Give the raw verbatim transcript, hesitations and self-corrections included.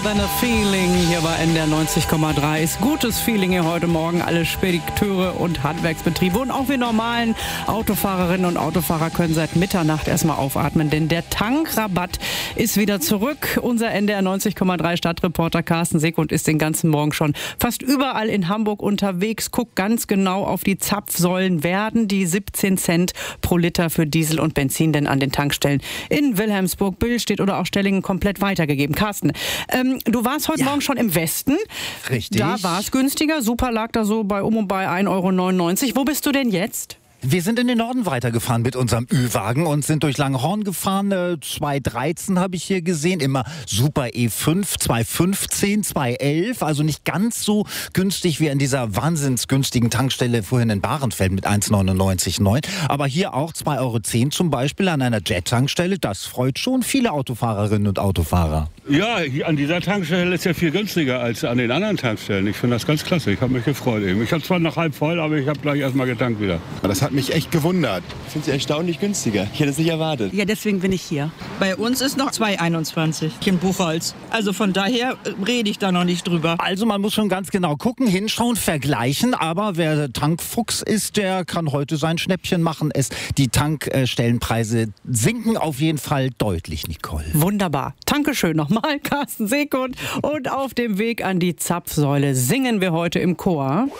Than a Feeling hier bei N D R neunzig Komma drei. Ist gutes Feeling hier heute Morgen. Alle Spediteure und Handwerksbetriebe und auch wir normalen Autofahrerinnen und Autofahrer können seit Mitternacht erstmal aufatmen, denn der Tankrabatt ist wieder zurück. Unser N D R neunzig Komma drei Stadtreporter Carsten Seekund ist den ganzen Morgen schon fast überall in Hamburg unterwegs. Guckt ganz genau auf die Zapfsäulen. Werden die siebzehn Cent pro Liter für Diesel und Benzin denn an den Tankstellen in Wilhelmsburg, Billstedt oder auch Stellingen komplett weitergegeben? Carsten, ähm, du warst heute ja. Morgen schon im Westen. Richtig. Da war es günstiger. Super lag da so bei um und bei ein Euro neunundneunzig. Wo bist du denn jetzt? Wir sind in den Norden weitergefahren mit unserem Ü-Wagen und sind durch Langhorn gefahren. Äh, zwei dreizehn habe ich hier gesehen. Immer Super E fünf, zwei fünfzehn, zwei elf. Also nicht ganz so günstig wie an dieser wahnsinns günstigen Tankstelle vorhin in Bahrenfeld mit eins neunundneunzig neun. Aber hier auch zwei Euro zehn zum Beispiel an einer Jet-Tankstelle. Das freut schon viele Autofahrerinnen und Autofahrer. Ja, hier an dieser Tankstelle ist ja viel günstiger als an den anderen Tankstellen. Ich finde das ganz klasse. Ich habe mich gefreut eben. Ich habe zwar noch halb voll, aber ich habe gleich erstmal getankt wieder. Das hat mich echt gewundert. Ich finde sie erstaunlich günstiger. Ich hätte es nicht erwartet. Ja, deswegen bin ich hier. Bei uns ist noch zwei einundzwanzig in Buchholz. Also von daher rede ich da noch nicht drüber. Also man muss schon ganz genau gucken, hinschauen, vergleichen. Aber wer Tankfuchs ist, der kann heute sein Schnäppchen machen. Es, die Tankstellenpreise sinken auf jeden Fall deutlich, Nicole. Wunderbar. Dankeschön nochmal, Carsten Seekund. Und auf dem Weg an die Zapfsäule singen wir heute im Chor.